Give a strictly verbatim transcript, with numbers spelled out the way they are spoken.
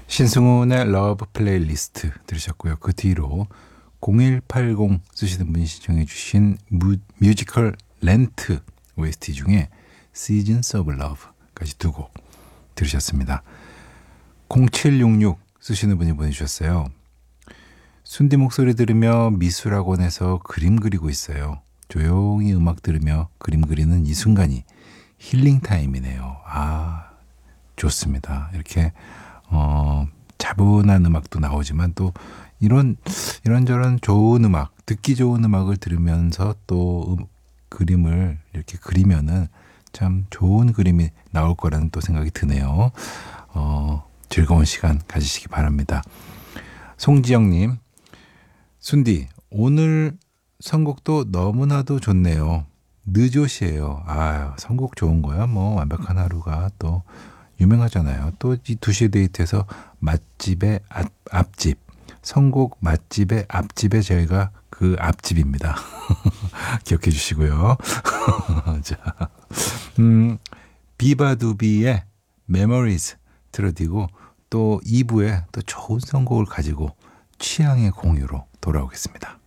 신승훈의 러브 플레이리스트 들으셨고요. 그 뒤로 공일팔공 쓰시는 분이 신청해 주신 뮤, 뮤지컬 렌트 오에스티 중에 Seasons of Love까지 두 곡 들으셨습니다. 공칠육육 쓰시는 분이 보내주셨어요. 순디 목소리 들으며 미술학원에서 그림 그리고 있어요. 조용히 음악 들으며 그림 그리는 이 순간이 힐링 타임이네요. 아, 좋습니다. 이렇게 어, 차분한 음악도 나오지만 또 이런 이런저런 좋은 음악, 듣기 좋은 음악을 들으면서 또 음, 그림을 이렇게 그리면은 참 좋은 그림이 나올 거라는 또 생각이 드네요. 어, 즐거운 시간 가지시기 바랍니다. 송지영님, 순디 오늘 선곡도 너무나도 좋네요. 느조시예요. 아유, 선곡 좋은 거야. 뭐 완벽한 하루가 또 유명하잖아요. 또 이 두 시에 데이트에서 맛집의 앞, 앞집, 선곡 맛집의 앞집에 저희가 그 앞집입니다. 기억해 주시고요. 자, 음, 비바두비의 Memories 들어드리고 또 이 부에 또 좋은 선곡을 가지고 취향의 공유로 돌아오겠습니다.